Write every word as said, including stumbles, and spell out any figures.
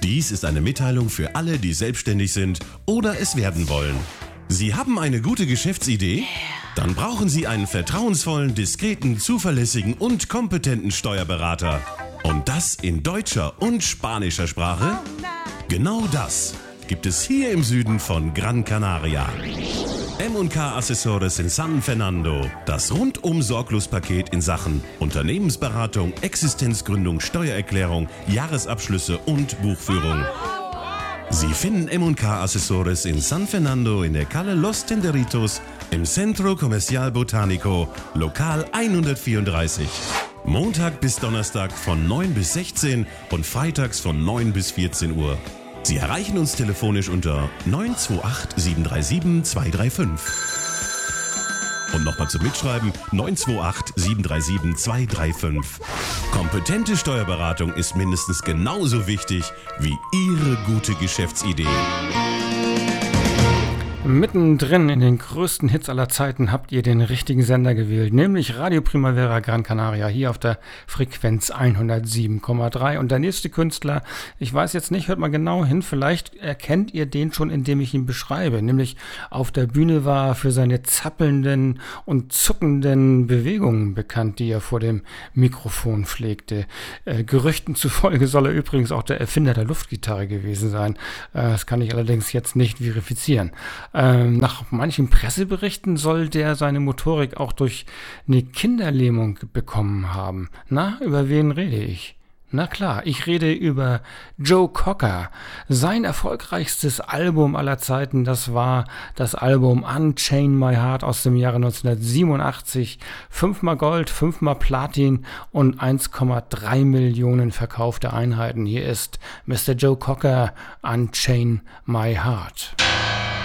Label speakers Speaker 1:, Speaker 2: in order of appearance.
Speaker 1: Dies ist eine Mitteilung für alle, die selbstständig sind oder es werden wollen. Sie haben eine gute Geschäftsidee? Dann brauchen Sie einen vertrauensvollen, diskreten, zuverlässigen und kompetenten Steuerberater. Und das in deutscher und spanischer Sprache? Genau das gibt es hier im Süden von Gran Canaria. M und K Asesores in San Fernando. Das Rundum-Sorglos-Paket in Sachen Unternehmensberatung, Existenzgründung, Steuererklärung, Jahresabschlüsse und Buchführung. Sie finden M und K Asesores in San Fernando in der Calle Los Tenderitos im Centro Comercial Botánico, Lokal hundertvierunddreißig. Montag bis Donnerstag von neun bis sechzehn und freitags von neun bis vierzehn Uhr. Sie erreichen uns telefonisch unter neun zwei acht sieben drei sieben zwei drei fünf. Und nochmal zum Mitschreiben neun zwei acht sieben drei sieben zwei drei fünf. Kompetente Steuerberatung ist mindestens genauso wichtig wie Ihre gute Geschäftsidee.
Speaker 2: Mittendrin in den größten Hits aller Zeiten habt ihr den richtigen Sender gewählt, nämlich Radio Primavera Gran Canaria, hier auf der Frequenz hundertsieben Komma drei. Und der nächste Künstler, ich weiß jetzt nicht, hört mal genau hin, vielleicht erkennt ihr den schon, indem ich ihn beschreibe, nämlich auf der Bühne war für seine zappelnden und zuckenden Bewegungen bekannt, die er vor dem Mikrofon pflegte. Äh, Gerüchten zufolge soll er übrigens auch der Erfinder der Luftgitarre gewesen sein. Äh, das kann ich allerdings jetzt nicht verifizieren. Ähm, nach manchen Presseberichten soll der seine Motorik auch durch eine Kinderlähmung bekommen haben. Na, über wen rede ich? Na klar, ich rede über Joe Cocker. Sein erfolgreichstes Album aller Zeiten, das war das Album Unchain My Heart aus dem Jahre neunzehnhundertsiebenundachtzig. Fünfmal Gold, fünfmal Platin und eins Komma drei Millionen verkaufte Einheiten. Hier ist Mister Joe Cocker, Unchain My Heart.